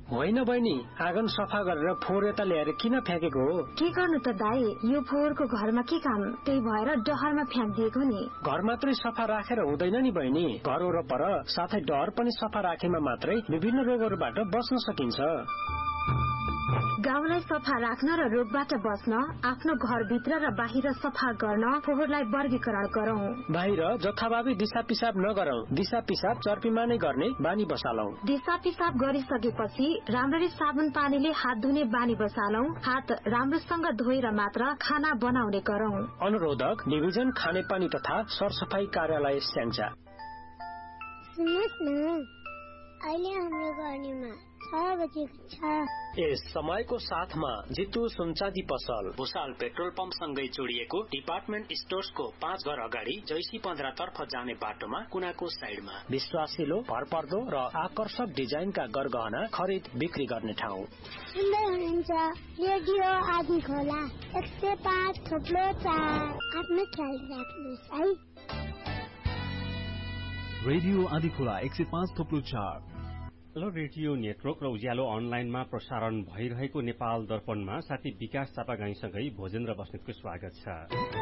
होइन बहिनी, आँगन सफा गरेर फोहोर यता ल्याएर किन फ्याँकेको हो? के गर्नु त दाई, यो फोहोरको घरमा के काम, त्यही भएर डहरमा फ्याँकिदिएको नि। घर मात्रै सफा राखेर हुँदैन नि बहिनी, घर वरपर साथै डहर पनि सफा राखेमा मात्रै विभिन्न रोगहरूबाट बच्न सकिन्छ। गाउँलाई सफा राख्न र रोगबाट बच्न आफ्नो घरभित्र र बाहिर सफा गर्न फोहोरलाई वर्गीकरण गरौं। बाहिर जथाभावी दिशा पिसाब नगरौं, दिशा पिसाब चर्पीमा नै गर्ने बानी बसालौं। दिशा पिसाब गरिसकेपछि राम्ररी साबुन पानीले हात धुने बानी बसालौं। हात राम्रोसँग धोएर मात्र खाना बनाउने गरौं। अनुरोधक डिभिजन खानेपानी तथा सरसफाई कार्यालय स्याङ्जा। सुन्नुहोस् न, अहिले हाम्रो गर्नेमा 6 बजेको छ। यस समयको साथमा जितु सुनचाँदी पसल भुसाल पेट्रोल पम्प सँगै जोडिएको डिपार्टमेन्ट स्टोर्सको 5 घर अगाडि जैसी 15 तर्फ जाने बाटोमा कुनाको साइडमा विश्वासिलो, भरपर्दो र आकर्षक डिजाइनका गरगहना खरिद बिक्री गर्ने ठाउँ। सुन्दै हुनुहुन्छ रेडियो आदि खोला 105.4। आफ्नो ख्याल राख्नुहोस् है। रेडियो आदि खोला 105.4 हेलो रेडियो नेटवर्क र उज्यालो अनलाइनमा प्रसारण भइरहेको नेपाल दर्पणमा साथी विकास चापागाईसँगै भोजेन्द्र बस्नेतको स्वागत छ।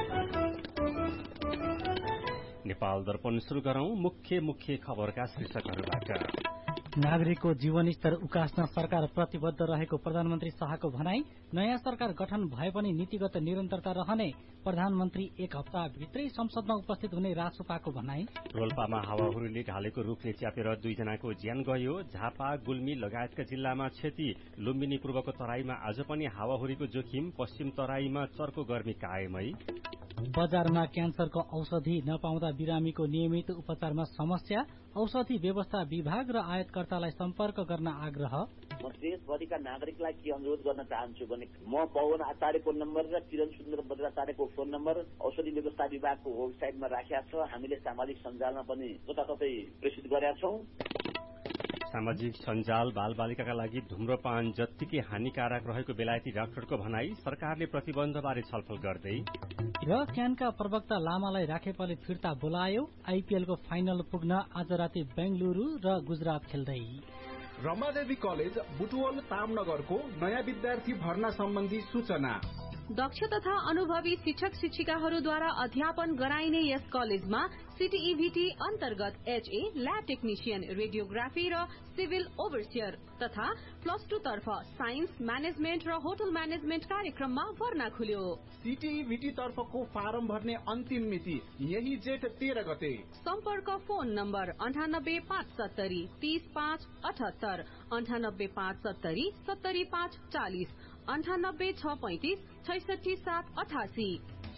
नेपाल दर्पण शुरू गरौं मुख्य खबरका शीर्षकहरूबाट। नागरिकको जीवनस्तर उकास्न सरकार प्रतिबद्ध रहेको प्रधानमन्त्री शाहको भनाई। नयाँ सरकार गठन भए पनि नीतिगत निरन्तरता रहने प्रधानमन्त्री एक हप्ताभित्रै संसदमा उपस्थित हुने रासोपाको भनाई। रोल्पामा हावाहुरीले ढालेको रूखले च्यापेर 2 जनाको ज्यान गयो। झापा, गुल्मी लगायतका जिल्लामा क्षति। लुम्बिनी पूर्वको तराईमा आज पनि हावाहुरीको जोखिम। पश्चिम तराईमा चर्को गर्मी कायमै। बजारमा क्यान्सरको औषधि नपाउँदा बिरामीको नियमित उपचारमा समस्या। औषधि व्यवस्था विभाग र आयातकर्तालाई सम्पर्क गर्न आग्रह। म देशभरिका नागरिकलाई के अनुरोध गर्न चाहन्छु भने म पवन आचार्यको नम्बर र किरण सुन्दर बज्राचार्यको फोन नम्बर औषधि व्यवस्था विभागको वेबसाइटमा राखेका छौं। हामीले सामाजिक सञ्जालमा पनि जताततै प्रेषित गरेका छौं। सामाजिक सञ्जाल बालबालिकाका लागि धूम्रपान जत्तिकै हानिकारक रहेको बेलायती डाक्टरको भनाई। सरकारले प्रतिबन्धबारे छलफल गर्दै। र क्यानका प्रवक्ता लामालाई राखेपाले फिर्ता बोलायो। आइपीएलको फाइनल पुग्न आज राति बेंगलुरू र गुजरात खेल्दै। रमादेवी कलेज बुटवल तामनगरको नयाँ विद्यार्थी भर्ना सम्बन्धी सूचना। दक्ष तथा अनुभवी शिक्षक शिक्षिकाहरूद्वारा अध्यापन गराइने यस कलेजमा सीटीईभीटी अन्तर्गत एचए, ल्याब टेक्निशियन, रेडियोग्राफी र सिभिल ओभरसियर तथा +2 तर्फ साइन्स, म्यानेजमेन्ट र होटल म्यानेजमेन्ट कार्यक्रममा भर्ना खुल्यो। सीटीईभीटी तर्फको फारम भर्ने अन्तिम मिति यही जेठ 13 गते। सम्पर्क फोन नम्बर 9857 30578, 9857 70540, 9865 66788।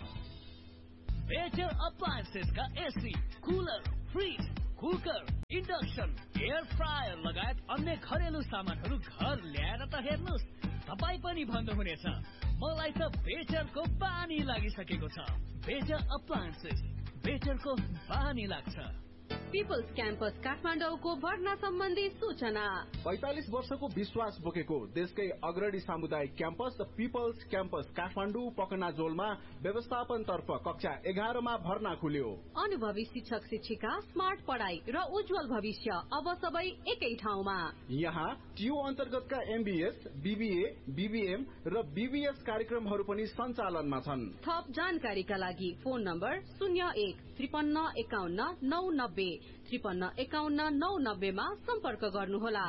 बेटर अप्लायन्सेस का AC, cooler, fridge, cooker, induction, air fryer लगायत अन्य घरेलु सामानहरू घर ल्याएर त हेर्नुस्, तपाई पनि भन्नुहुनेछ मलाई त बेटरको बानी लागिसकेको छ। बेटर अप्लायन्सेस, बेटरको बानी लाग्छ। पिपल्स क्याम्पस काठमाडौँको भर्ना सम्बन्धी सूचना। 45 वर्षको विश्वास बोकेको देशकै अग्रणी सामुदायिक क्याम्पस पिपल्स क्याम्पस काठमाडौँ पकनाजोलमा व्यवस्थापन तर्फ कक्षा 11 मा भर्ना खुल्यो। अनुभवी शिक्षक शिक्षिका, स्मार्ट पढाइ र उज्जवल भविष्य अब सबै एकै ठाउँमा। यहाँ टियु अन्तर्गतका एमबीएस, बीबीए, बीबीएम र बीबीएस कार्यक्रमहरू पनि सञ्चालनमा छन्। थप जानकारीका लागि फोन नम्बर 01 53 51 990 53 51 990 मा सम्पर्क गर्नुहोला।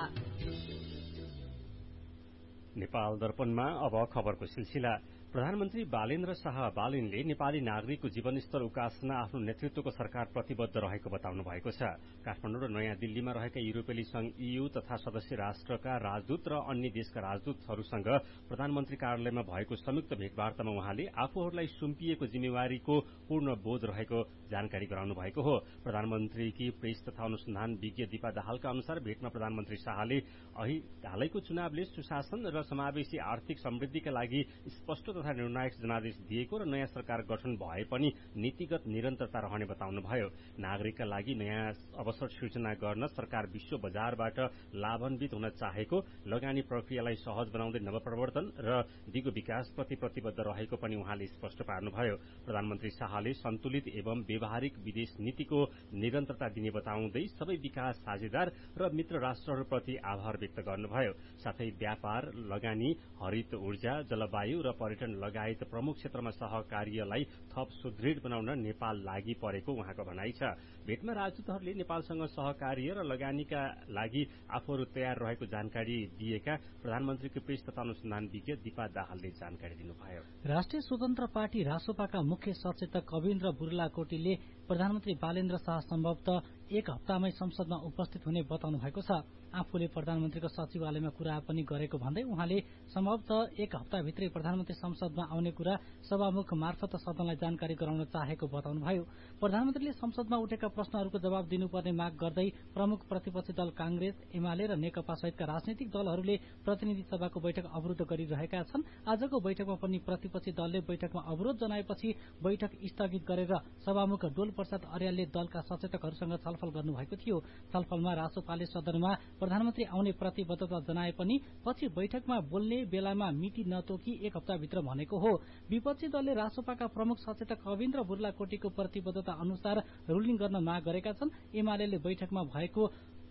नेपाल दर्पणमा अब खबरको सिलसिला। प्रधानमन्त्री बालेन्द्र शाह बालिनले नेपाली नागरिकको जीवनस्तर उकास्न आफ्नो नेतृत्वको सरकार प्रतिबद्ध रहेको बताउनु भएको छ। काठमाडौँ र नयाँ दिल्लीमा रहेका युरोपेली संघ EU तथा सदस्य राष्ट्रका राजदूत र अन्य देशका राजदूतहरूसँग प्रधानमन्त्री कार्यालयमा भएको संयुक्त भेटवार्तामा उहाँले आफूहरूलाई सुम्पिएको जिम्मेवारीको पूर्ण बोध रहेको जानकारी गराउनु भएको हो। प्रधानमन्त्रीकी प्रेस तथा अनुसन्धान विज्ञ दीपा दाहालका अनुसार भेटमा प्रधानमन्त्री शाहले हालैको चुनावले सुशासन र समावेशी आर्थिक समृद्धिका लागि स्पष्ट तथा निर्णायक जनादेश दिएको र नयाँ सरकार गठन भए पनि नीतिगत निरन्तरता रहने बताउनुभयो। नागरिकका लागि नयाँ अवसर सृजना गर्न सरकार विश्व बजारबाट लाभान्वित हुन चाहेको, लगानी प्रक्रियालाई सहज बनाउँदै नवप्रवर्तन र दिगो विकासप्रति प्रतिबद्ध रहेको पनि उहाँले स्पष्ट पार्नुभयो। प्रधानमन्त्री शाहले सन्तुलित एवं व्यावहारिक विदेश नीतिको निरन्तरता दिने बताउँदै सबै विकास साझेदार र मित्र राष्ट्रहरूप्रति आभार व्यक्त गर्नुभयो। साथै व्यापार, लगानी, हरित ऊर्जा, जलवायु र पर्यटन लगायत प्रमुख क्षेत्रमा सहकार्यलाई थप सुदृढ बनाउन नेपाल लागि परेको उहाँको भनाइ छ। भेटमा राजदूतहरूले नेपालसँग सहकार्य र लगानीका लागि आफूहरू तयार रहेको जानकारी दिएका प्रधानमन्त्रीको प्रेस तथा अनुसन्धान विज्ञ दीपा दाहालले जानकारी दिनुभयो। राष्ट्रिय स्वतन्त्र पार्टी रासोपाका मुख्य सचेतक कविन्द्र बुर्लाकोटीले प्रधानमन्त्री बालेन्द्र शाह सम्भवतः एक हप्तामै संसदमा उपस्थित हुने बताउनु भएको छ। आफूले प्रधानमन्त्रीको सचिवालयमा कुरा पनि गरेको भन्दै उहाँले सम्भवतः एक हप्ताभित्रै प्रधानमन्त्री संसदमा आउने कुरा सभामुख मार्फत सदनलाई जानकारी गराउन चाहेको बताउनुभयो। प्रधानमन्त्रीले संसदमा उठेका प्रश्नहरूको जवाब दिनुपर्ने माग गर्दै प्रमुख प्रतिपक्षी दल कांग्रेस, एमाले र नेकपा सहितका राजनैतिक दलहरूले प्रतिनिधि सभाको बैठक अवरुद्ध गरिरहेका छन्। आजको बैठकमा पनि प्रतिपक्षी दलले बैठकमा अवरोध जनाएपछि बैठक स्थगित गरेर सभामुख डोल प्रसाद अर्यालले दलका सचेतकहरूसँग छलफल गर्नुभएको थियो। छलफलमा रासोपाले सदनमा प्रधानमन्त्री आउने प्रतिबद्धता जनाए पनि पछि बैठकमा बोल्ने बेलामा मिति नतोकी एक हप्ताभित्र भनेको हो। विपक्षी दलले रासोपाका प्रमुख सचेतक कविन्द्र बुर्लाकोटीको प्रतिबद्धता अनुसार रुलिङ गर्न माग गरेका छन्। एमाले बैठकमा भएको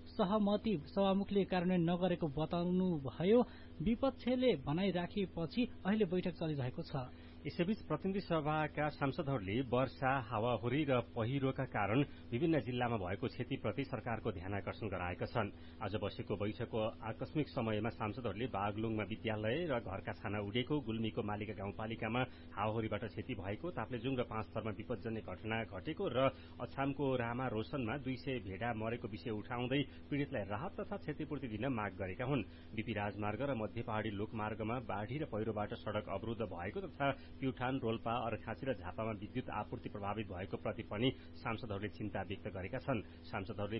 सहमति सभामुखले कार्यान्वयन नगरेको बताउनुभयो। विपक्षले भनाइराखेपछि अहिले बैठक चलिरहेको छ। यसैबीच प्रतिनिधि सभाका सांसदहरूले वर्षा, हावाहुरी र पहिरोका कारण विभिन्न जिल्लामा भएको क्षतिप्रति सरकारको ध्यानाकर्षण गराएका छन्। आज बसेको बैठकको आकस्मिक समयमा सांसदहरूले बागलुङमा विद्यालय र घरका छाना उडेको, गुल्मीको मालिका गाउँपालिकामा हावाहुरीबाट क्षति भएको, ताप्लेजुङ र पाँचथरमा विपदजन्य घटना घटेको र अछामको रामा रोशनमा 200 भेडा मरेको विषय उठाउँदै पीड़ितलाई राहत तथा क्षतिपूर्ति दिन माग गरेका हुन्। बीपी राजमार्ग र मध्य पहाड़ी लोकमार्गमा बाढ़ी र पहिरोबाट सड़क अवरुद्ध भएको तथा प्युठान, रोल्पा, अर्खाँची र झापामा विद्युत आपूर्ति प्रभावित भएको प्रति पनि सांसदहरूले चिन्ता व्यक्त गरेका छन्। सांसदहरूले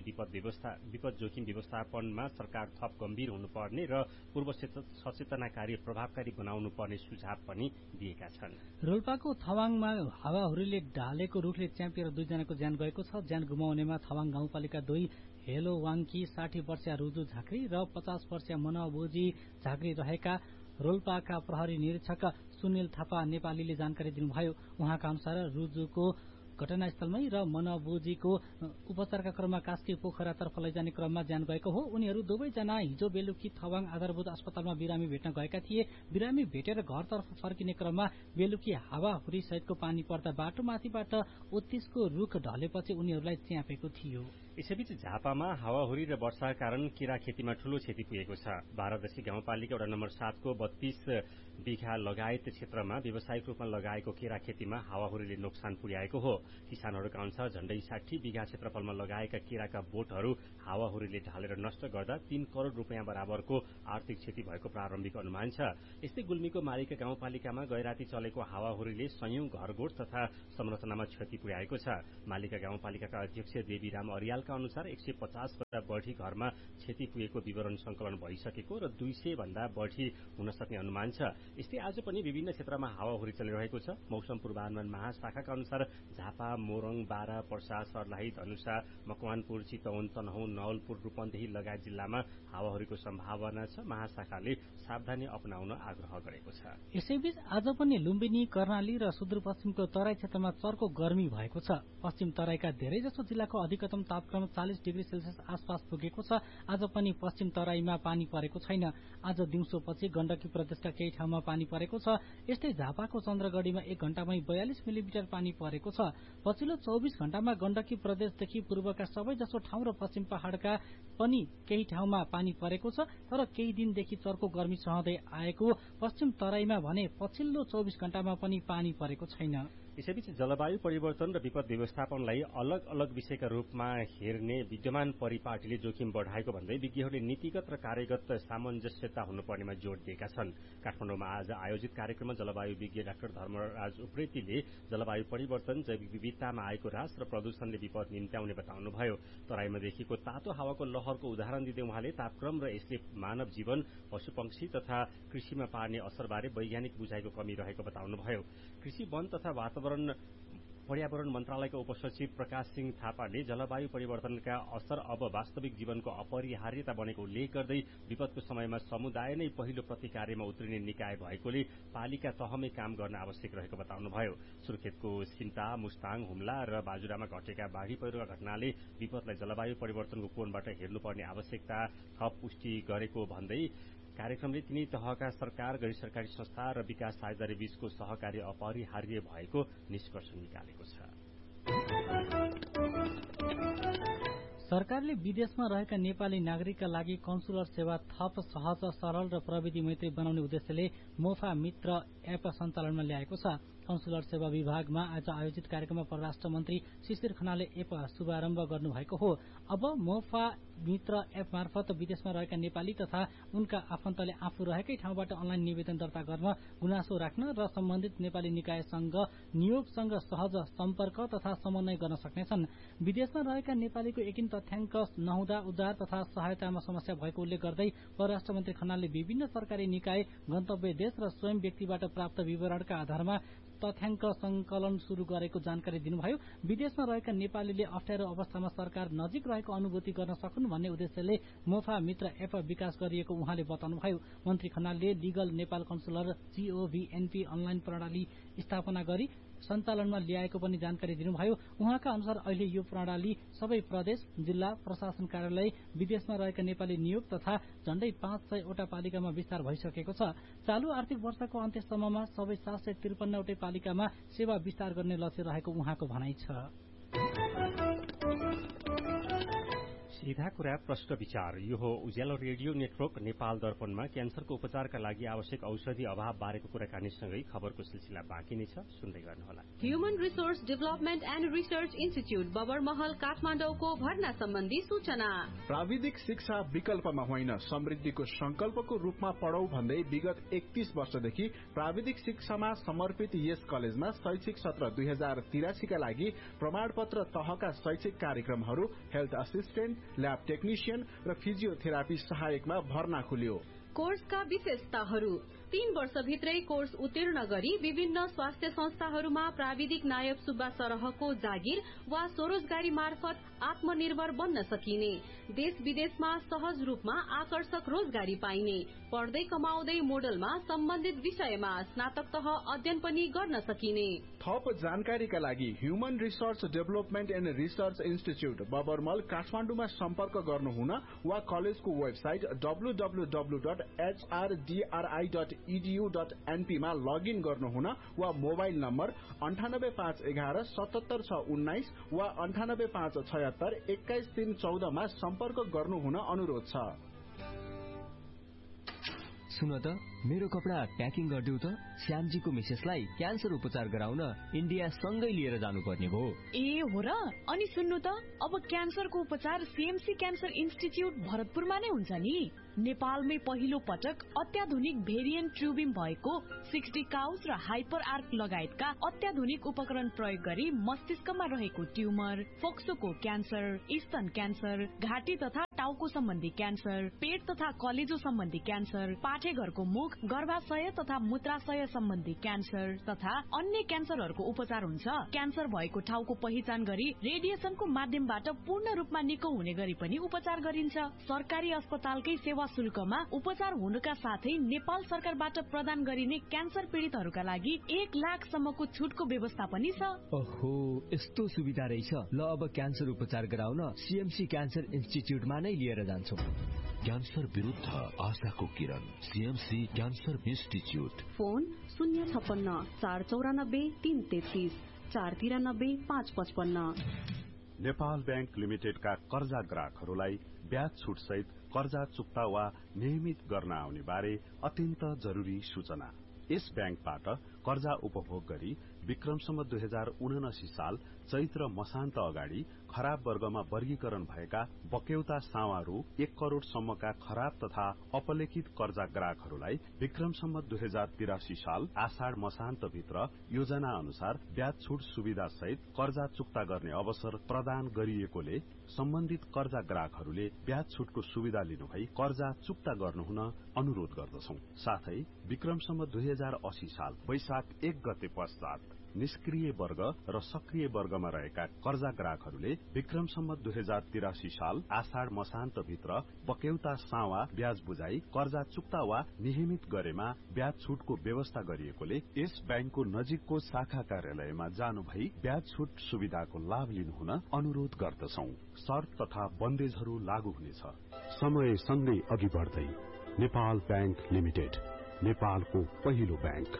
विपद जोखिम व्यवस्थापनमा सरकार थप गम्भीर हुनुपर्ने र पूर्व सचेतना कार्य प्रभावकारी बनाउनु पर्ने सुझाव पनि दिएका छन्। रोल्पाको थवाङमा हावाहुरीले ढालेको रुखले च्याम्पिएर 2 जनाको ज्यान गएको छ। ज्यान गुमाउनेमा थवाङ गाउँपालिका 2 हेलो वाङकी 60 वर्षीय रुजु झाँक्री र 50 वर्षीय मनबोजी झाँक्री रहेका रोल्पाका प्रहरी निरीक्षक सुनिल थापा नेपालीले जानकारी दिनुभयो। उहाँका अनुसार रुजुको घटनास्थलमै र मनबोजीको उपचारका क्रममा कास्की पोखरातर्फ लैजाने क्रममा ज्यान गएको हो। उनीहरू दुवैजना हिजो बेलुकी थवाङ आधारभूत अस्पतालमा बिरामी भेट्न गएका थिए। बिरामी भेटेर घरतर्फ फर्किने क्रममा बेलुकी हावाहुरी सहितको पानी पर्दा बाटोमाथिबाट 31को रुख ढलेपछि उनीहरूलाई च्यापेको थियो। यसैबीच झापामा हावाहुरी र वर्षाका कारण केरा खेतीमा ठूलो क्षति पुगेको छ। 12 गाउँपालिका वडा नम्बर 7 को 32 बिघा लगायत क्षेत्रमा व्यावसायिक रूपमा लगाएको केरा खेतीमा हावाहुरीले नोक्सान पुर्याएको हो। किसानहरूका अनुसार झण्डै 60 बिघा क्षेत्रफलमा लगाएका केराका बोटहरू हावाहुरीले ढालेर नष्ट गर्दा 3 करोड़ रुपियाँ बराबरको आर्थिक क्षति भएको प्रारम्भिक अनुमान छ। यस्तै गुल्मीको मालिका गाउँपालिकामा गैराती चलेको हावाहुरीले संयौं घरगोठ तथा संरचनामा क्षति पुर्याएको छ। मालिका गाउँपालिकाका अध्यक्ष देवीराम अर्यालका अनुसार 150 भन्दा बढ़ी घरमा क्षति पुगेको विवरण संकलन भइसकेको र 200 भन्दा बढ़ी हुन सक्ने अनुमान छ। यस्तै आज पनि विभिन्न क्षेत्रमा हावाहुरी चलिरहेको छ। मौसम पूर्वानुमान महाशाखाका अनुसार झापा, मोरङ, बारा, पर्सा, सर्लाही, धनुषा, मकवानपुर, चितवन, तनहुँ, नवलपुर, रूपन्देही लगायत जिल्लामा हावाहुरीको सम्भावना छ। महाशाखाले सावधानी अपनाउन आग्रह गरेको छ। यसैबीच आज पनि लुम्बिनी, कर्णाली र सुदूरपश्चिमको तराई क्षेत्रमा चर्को गर्मी भएको छ। पश्चिम तराईका धेरैजसो जिल्लाको अधिकतम तापक्रम 40 डिग्री सेल्सियस आसपास पुगेको छ। आज पनि पश्चिम तराईमा पानी परेको छैन। आज दिउँसोपछि गण्डकी प्रदेशका केही ठाउँमा पानी परेको छ। यस्तै झापाको चन्द्रगढीमा 1 घण्टामै 42 मिलिमिटर पानी परेको छ। पछिल्लो 24 घण्टामा गण्डकी प्रदेशदेखि पूर्वका सबैजसो ठाउँ र पश्चिम पहाड़का पनि केही ठाउँमा पानी परेको छ। तर केही दिनदेखि चर्को गर्मी सहँदै आएको पश्चिम तराईमा भने पछिल्लो 24 घण्टामा पनि पानी परेको छैन। यसैबीच जलवायु परिवर्तन र विपद व्यवस्थापनलाई अलग अलग विषयका रूपमा हेर्ने विद्यमान परिपाटीले जोखिम बढ़ाएको भन्दै विज्ञहरूले नीतिगत र कार्यगत सामञ्जस्यता हुनुपर्नेमा जोड़ दिएका छन्। काठमाडौँमा आज आयोजित कार्यक्रममा जलवायु विज्ञ डाक्टर धर्मराज उप्रेतीले जलवायु परिवर्तन, जैविक विविधतामा आएको ह्रास र प्रदूषणले विपद निम्त्याउने बताउनुभयो। तराईमा देखिएको तातो हावाको लहरको उदाहरण दिँदै उहाँले तापक्रम र यसले मानव जीवन, पशुपक्षी तथा कृषिमा पार्ने असरबारे वैज्ञानिक बुझाइको कमी रहेको बताउनुभयो। कृषि, वन तथा पर्यावरण मन्त्रालयका उपसचिव प्रकाश सिंह थापाले जलवायु परिवर्तनका असर अब वास्तविक जीवनको अपरिहार्यता बनेको उल्लेख गर्दै विपदको समयमा समुदाय नै पहिलो प्रतिकार्यमा उत्रिने निकाय भएकोले पालिका तहमै काम गर्न आवश्यक रहेको बताउनुभयो। सुर्खेतको सिन्ता, मुस्ताङ, हुम्ला र बाजुरामा घटेका बाढ़ी पहिरोका घटनाले विपदलाई जलवायु परिवर्तनको कोणबाट हेर्नुपर्ने आवश्यकता थप पुष्टि गरेको भन्दै कार्यक्रमले तिनै तहका सरकार, गैर सरकारी संस्था र विकास साझेदारी बीचको सहकार्य अपरिहार्य भएको निष्कर्ष निकालेको छ। सरकारले विदेशमा रहेका नेपाली नागरिकका लागि कन्सुलर सेवा थप सहज, सरल र प्रविधि मैत्री बनाउने उद्देश्यले मोफा मित्र एप सञ्चालनमा ल्याएको छ। कन्सुलर सेवा विभागमा आज आयोजित कार्यक्रममा परराष्ट्र मन्त्री शिशिर खनालले एप शुभारम्भ गर्नुभएको हो। अब मोफा मित्र एप मार्फत विदेशमा रहेका नेपाली तथा उनका आफन्तले आफू रहेकै ठाउँबाट अनलाइन निवेदन दर्ता गर्न, गुनासो राख्न र सम्बन्धित नेपाली निकायसँग नियोगसँग सहज सम्पर्क तथा समन्वय गर्न सक्नेछन्। विदेशमा रहेका नेपालीको यकिन तथ्याङ्क नहुँदा उद्धार तथा सहायतामा समस्या भएको उल्लेख गर्दै परराष्ट्र मन्त्री खनालले विभिन्न सरकारी निकाय, गन्तव्य देश र स्वयं व्यक्तिबाट प्राप्त विवरणका आधारमा तथ्याङ्क संकलन शुरू गरेको जानकारी दिनुभयो। विदेशमा रहेका नेपालीले अप्ठ्यारो अवस्थामा सरकार नजिक रहेको अनुभूति गर्न सकुन् भन्ने उद्देश्यले मोफा मित्र एप विकास गरिएको उहाँले बताउनुभयो। मन्त्री खनालले legal Nepal consular GOVNP online प्रणाली स्थापना गरी सञ्चालनमा ल्याएको पनि जानकारी दिनुभयो। उहाँका अनुसार अहिले यो प्रणाली सबै प्रदेश, जिल्ला प्रशासन कार्यालय, विदेशमा रहेका नेपाली नियोग तथा झण्डै 500 वटा पालिकामा विस्तार भइसकेको छ। चालू आर्थिक वर्षको अन्त्यसम्ममा सबै 753 वटै पालिकामा सेवा विस्तार गर्ने लक्ष्य रहेको उहाँको भनाइ छ। सीधा कुरा, प्रश्न विचार। यो हो उज्यालो रेडियो नेटवर्क नेपाल दर्पणमा क्यान्सरको उपचारका लागि आवश्यक औषधि अभाव बारेको कुराकानीसँगै खबरको सिलसिला बाँकी नै छ, सुन्दै गर्नुहोला। Human resource development and research institute Babarmahal काठमाडौँको भर्ना सम्बन्धी सूचना। प्राविधिक शिक्षा विकल्पमा होइन, समृद्धिको संकल्पको रूपमा पढौं भन्दै विगत 31 वर्षदेखि प्राविधिक शिक्षामा समर्पित यस कलेजमा शैक्षिक सत्र 2083 का लागि प्रमाणपत्र तहका शैक्षिक कार्यक्रमहरू हेल्थ असिस्टेन्ट, ल्याब टेक्निशियन र फिजियोथेरापी सहायकमा भर्ना खुल्यो। कोर्सका विशेषताहरू: 3 वर्षभित्रै कोर्स उत्तीर्ण गरी विभिन्न स्वास्थ्य संस्थाहरूमा प्राविधिक नायब सुब्बा सरहको जागिर वा स्वरोजगारी मार्फत आत्मनिर्भर बन्न सकिने, देश विदेशमा सहज रूपमा आकर्षक रोजगारी पाइने, पढ्दै कमाउँदै मोडलमा सम्बन्धित विषयमा स्नातक तह अध्ययन पनि गर्न सकिने। थप जानकारीका लागि human resource development and research institute बबरमल काठमाडौँमा सम्पर्क गर्नुहुन वा कलेजको वेबसाइट www.hrdri.edu.np मा लगइन गर्नुहुन वा मोबाइल नम्बर 98511 77619 वा 98576 21314 मा सम्पर्क गर्नुहुन अनुरोध छ। सुन त, मेरो कपडा प्याकिङ गरिदेऊ त। श्यामजीको मिसेसलाई क्यान्सर उपचार गराउन इन्डिया सँगै लिएर जानुपर्ने भयो। ए हो र? अनि सुन्नु त, अब क्यान्सरको उपचार CMC क्यान्सर इन्स्टिच्युट भरतपुरमा नै हुन्छ नि। नेपालमै पहिलो पटक अत्याधुनिक भेरिएन्ट ट्युबिम भएको 60 काउस र हाइपर आर्क लगायतका अत्याधुनिक उपकरण प्रयोग गरी मस्तिष्कमा रहेको ट्युमर, फोक्सोको क्यान्सर, स्तन क्यान्सर, घाँटी तथा टाउको सम्बन्धी क्यान्सर, पेट तथा कलेजो सम्बन्धी क्यान्सर, पाठेघरको मुख, गर्भाशय तथा मूत्राशय सम्बन्धी क्यान्सर तथा अन्य क्यान्सरहरूको उपचार हुन्छ। क्यान्सर भएको ठाउँको पहिचान गरी रेडिएसनको माध्यमबाट पूर्ण रूपमा निको हुने गरी पनि उपचार गरिन्छ। सरकारी अस्पतालकै सेवा शुल्कमा उपचार हुनुका साथै नेपाल सरकारबाट प्रदान गरिने क्यान्सर पीडितहरूका लागि 1 लाख सम्मको छुटको व्यवस्था पनि छ। ओहो, यस्तो सुविधा रहेछ। ल, अब क्यान्सर उपचार गराउन CMC क्यान्सर इन्स्टिच्युटमा नै लिएर जान्छौं। क्यान्सर विरुद्ध आशाको किरण, CMC cancer institute. Phone 056 494 333 493 555। Nepal bank लिमिटेडका कर्जा ग्राहकहरूलाई ब्याज छुट सहित कर्जा चुक्ता वा नियमित गर्न आउने बारे अत्यन्त जरुरी सूचना। यस ब्याङ्कबाट कर्जा उपभोग गरी विक्रमसम्म 2079 साल चैत्र मसान्त अगाडि खराब वर्गमा वर्गीकरण भएका बक्यौता सावारू 1 करोड़ सम्मका खराब तथा अपलेखित कर्जा ग्राहकहरूलाई विक्रमसम्म 2083 साल आषाढ़ मसान्त भित्र योजना अनुसार ब्याज छूट सुविधा सहित कर्जा चुक्ता गर्ने अवसर प्रदान गरिएकोले सम्बन्धित कर्जा ग्राहकहरूले ब्याज छूटको सुविधा लिनुभई कर्जा चुक्ता गर्नुहुन अनुरोध गर्दछौं। साथै विक्रमसम्म 2080 साल वैशाख 1 गते पश्चात निष्क्रिय वर्ग र सक्रिय वर्गमा रहेका कर्जा ग्राहकहरूले विक्रमसम्म 2083 साल आषाढ़ मसान्त भित्र बक्यौता सावा ब्याज बुझाई कर्जा चुक्ता वा नियमित गरेमा ब्याज छूटको व्यवस्था गरिएकोले यस बैंकको नजिकको शाखा कार्यालयमा जानु भई ब्याज छूट सुविधाको लाभ लिनुहुन अनुरोध गर्दछौं। शर्त तथा बन्देजहरू लागू हुनेछ। समय सँगै अघि बढ्दै नेपाल बैंक लिमिटेड, नेपालको पहिलो बैंक।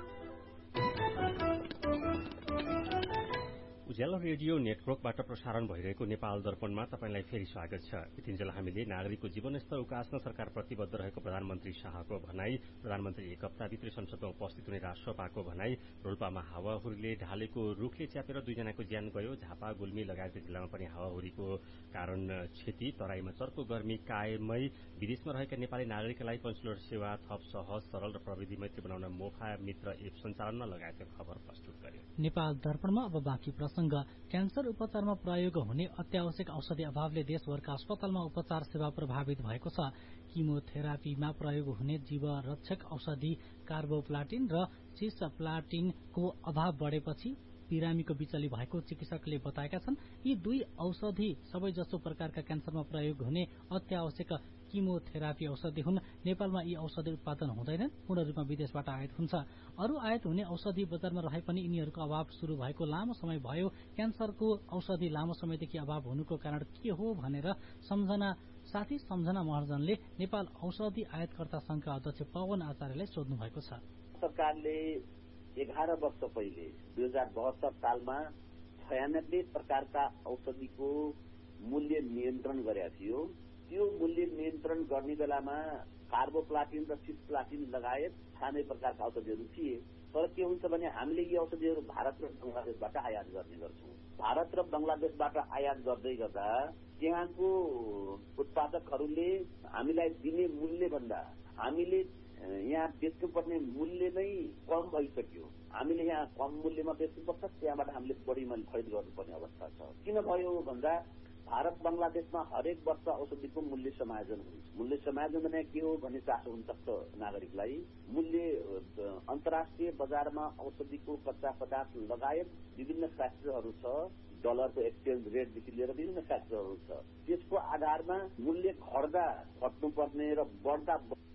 उज्यालो रेडियो नेटवर्कबाट प्रसारण भइरहेको नेपाल दर्पणमा तपाईंलाई फेरि स्वागत छ। यतिन्जेल हामीले नागरिकको जीवनस्तर उकास्न सरकार प्रतिबद्ध रहेको प्रधानमन्त्री शाहको भनाई, प्रधानमन्त्री एक हप्ताभित्रै संसदमा उपस्थित हुने राष्ट्रसभाको भनाई, रोल्पामा हावाहुरीले ढालेको रुखले च्यापेर 2 जनाको ज्यान गयो, झापा गुल्मी लगायतका जिल्लामा पनि हावाहुरीको कारण क्षति, तराईमा चर्को गर्मी कायमै, विदेशमा रहेका नेपाली नागरिकलाई कन्सुलर सेवा थप सहज, सरल र प्रविधि मैत्री बनाउन मोफा मित्र एप सञ्चालनमा लगायतका खबर प्रस्तुत गर्यो। नेपाल दर्पणमा अब बाँकी प्रसंग। क्यान्सर उपचारमा प्रयोग हुने अत्यावश्यक औषधि अभावले देशभरका अस्पतालमा उपचार सेवा प्रभावित भएको छ। किमोथेरापीमा प्रयोग हुने जीवरक्षक औषधि कार्बोप्लाटिन र चिसप्लाटिनको अभाव बढेपछि बिरामीको बिचली भएको चिकित्सकले बताएका छन्। यी 2 औषधि सबैजसो प्रकारका क्यान्सरमा प्रयोग हुने अत्यावश्यक किमोथेरापी औषधि हुन्। नेपालमा यी औषधि उत्पादन हुँदैनन्, पूर्ण रूपमा विदेशबाट आयात हुन्छ। अरू आयात हुने औषधि बजारमा रहे पनि यिनीहरूको अभाव शुरू भएको लामो समय भयो। क्यान्सरको औषधि लामो समयदेखि अभाव हुनुको कारण के हो भनेर सम्झना महर्जनले नेपाल औषधि आयातकर्ता संघका अध्यक्ष पवन आचार्यलाई सोध्नु भएको छ। सरकारले 11 वर्ष पहिले 2072 सालमा 96 प्रकारका औषधिको मूल्य नियन्त्रण गरेका थियो। त्यो मूल्य नियन्त्रण गर्ने बेलामा कार्बोप्लाटिन र सिसप्लाटिन लगायत 96 प्रकारका औषधिहरू थिए। तर के हुन्छ भने हामीले यी औषधिहरू भारत र बंगलादेशबाट आयात गर्ने गर्छौं। भारत र बंगलादेशबाट आयात गर्दै गर्दा त्यहाँको उत्पादकहरूले हामीलाई दिने मूल्य भन्दा हामीले यहाँ बेच्नुपर्ने मूल्य नै कम भइसक्यो। हामीले यहाँ कम मूल्यमा बेच्नुपर्छ, त्यहाँबाट हामीले बढीमा खरिद गर्नुपर्ने अवस्था छ। किन भयो भन्दा भारत बंगलादेशमा हरेक वर्ष औषधिको मूल्य समायोजन हुन्छ। मूल्य समायोजन भने के हो भन्ने चासो हुन सक्छ नागरिकलाई। मूल्य अन्तर्राष्ट्रिय बजारमा औषधिको कच्चा पदार्थ लगायत विभिन्न फ्याक्टरहरू छ, डलरको एक्सचेन्ज रेटदेखि लिएर विभिन्न फ्याक्टरहरू छ। त्यसको आधारमा मूल्य घट्दा घट्नुपर्ने र बढ्दा